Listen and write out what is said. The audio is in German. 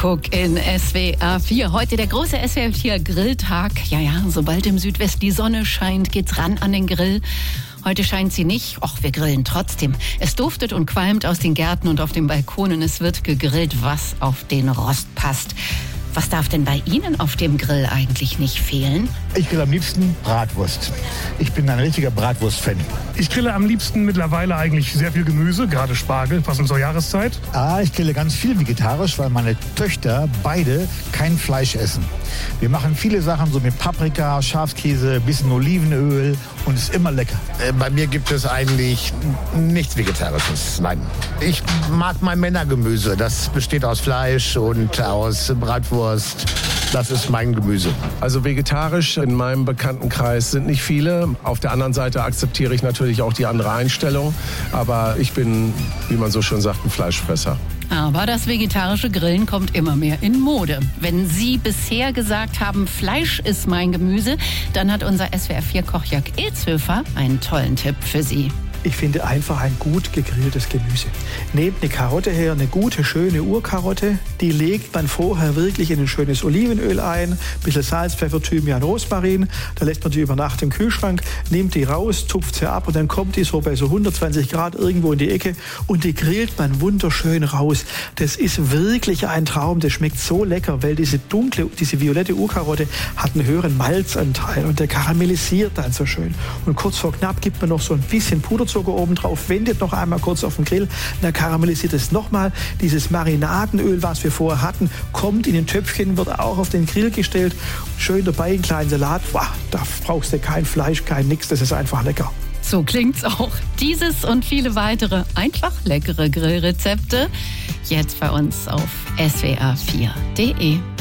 Guck in SWR 4. Heute der große SWR 4 Grilltag. Ja, sobald im Südwest die Sonne scheint, geht's ran an den Grill. Heute scheint sie nicht. Och, wir grillen trotzdem. Es duftet und qualmt aus den Gärten und auf den Balkonen. Es wird gegrillt, was auf den Rost passt. Was darf denn bei Ihnen auf dem Grill eigentlich nicht fehlen? Ich grill am liebsten Bratwurst. Ich bin ein richtiger Bratwurst-Fan. Ich grille am liebsten mittlerweile eigentlich sehr viel Gemüse, gerade Spargel, passend zur Jahreszeit. Ich grille ganz viel vegetarisch, weil meine Töchter beide kein Fleisch essen. Wir machen viele Sachen so mit Paprika, Schafskäse, bisschen Olivenöl und ist immer lecker. Bei mir gibt es eigentlich nichts Vegetarisches, nein. Ich mag mein Männergemüse. Das besteht aus Fleisch und aus Bratwurst. Das ist mein Gemüse. Also vegetarisch in meinem Bekanntenkreis sind nicht viele. Auf der anderen Seite akzeptiere ich natürlich auch die andere Einstellung. Aber ich bin, wie man so schön sagt, ein Fleischfresser. Aber das vegetarische Grillen kommt immer mehr in Mode. Wenn Sie bisher gesagt haben, Fleisch ist mein Gemüse, dann hat unser SWR4-Koch Jörg Ilzhöfer einen tollen Tipp für Sie. Ich finde einfach ein gut gegrilltes Gemüse. Nehmt eine Karotte her, eine gute, schöne Urkarotte. Die legt man vorher wirklich in ein schönes Olivenöl ein, ein bisschen Salz, Pfeffer, Thymian, Rosmarin. Da lässt man die über Nacht im Kühlschrank, nimmt die raus, tupft sie ab und dann kommt die so bei so 120 Grad irgendwo in die Ecke und die grillt man wunderschön raus. Das ist wirklich ein Traum, das schmeckt so lecker, weil diese violette Urkarotte hat einen höheren Malzanteil und der karamellisiert dann so schön. Und kurz vor knapp gibt man noch so ein bisschen Puderzucker oben drauf, wendet noch einmal kurz auf den Grill, dann karamellisiert es nochmal. Dieses Marinadenöl, was wir vorher hatten, kommt in ein Töpfchen, wird auch auf den Grill gestellt. Schön dabei, einen kleinen Salat. Wow, da brauchst du kein Fleisch, kein nix, das ist einfach lecker. So klingt's auch. Dieses und viele weitere einfach leckere Grillrezepte jetzt bei uns auf swr4.de.